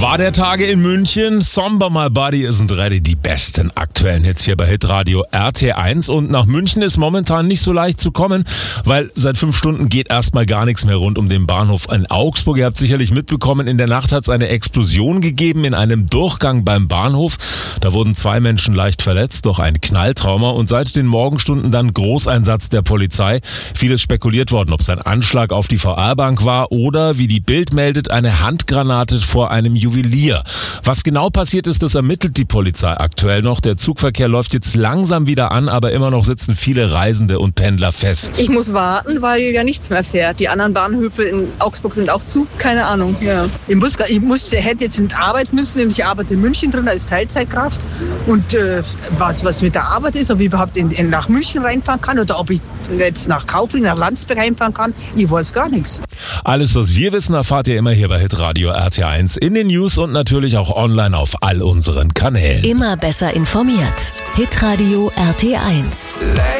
War der Tage in München. Somber My Body Isn't Ready. Die besten aktuellen Hits hier bei Hitradio RT1. Und nach München ist momentan nicht so leicht zu kommen, weil seit 5 Stunden geht erstmal gar nichts mehr rund um den Bahnhof in Augsburg. Ihr habt sicherlich mitbekommen, in der Nacht hat es eine Explosion gegeben in einem Durchgang beim Bahnhof. Da wurden 2 Menschen leicht verletzt durch ein Knalltrauma. Und seit den Morgenstunden dann Großeinsatz der Polizei. Vieles spekuliert worden, ob es ein Anschlag auf die VR-Bank war oder, wie die Bild meldet, eine Handgranate vor einem Juwelier. Was genau passiert ist, das ermittelt die Polizei aktuell noch. Der Zugverkehr läuft jetzt langsam wieder an, aber immer noch sitzen viele Reisende und Pendler fest. Ich muss warten, weil ja nichts mehr fährt. Die anderen Bahnhöfe in Augsburg sind auch zu. Keine Ahnung. Ja. Ich hätte jetzt nicht arbeiten müssen. Ich arbeite in München drin als Teilzeitkraft. Und was mit der Arbeit ist, ob ich überhaupt nach München reinfahren kann oder ob ich jetzt nach Kaufling, nach Landsberg reinfahren kann, ich weiß gar nichts. Alles, was wir wissen, erfahrt ihr immer hier bei Hitradio RT1 in den News und natürlich auch online auf all unseren Kanälen. Immer besser informiert. Hitradio RT1.